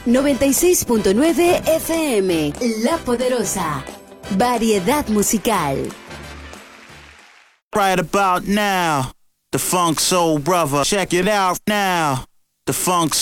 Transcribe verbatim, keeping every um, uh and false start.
noventa y seis punto nueve F M. La Poderosa. Variedad musical. Right about now, the Funk Soul Brother. Check it out now. The Funk